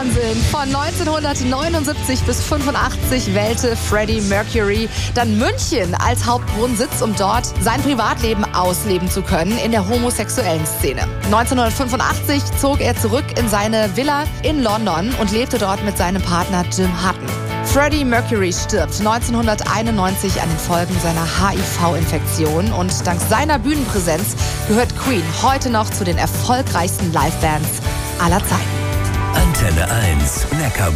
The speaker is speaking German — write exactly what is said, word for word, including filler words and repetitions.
Wahnsinn. Von neunzehnhundertneunundsiebzig bis fünfundachtzig wählte Freddie Mercury dann München als Hauptwohnsitz, um dort sein Privatleben ausleben zu können in der homosexuellen Szene. neunzehnhundertfünfundachtzig zog er zurück in seine Villa in London und lebte dort mit seinem Partner Jim Hutton. Freddie Mercury stirbt neunzehnhunderteinundneunzig an den Folgen seiner H I V-Infektion und dank seiner Bühnenpräsenz gehört Queen heute noch zu den erfolgreichsten Livebands aller Zeiten. Antenne eins Neckarbrüder.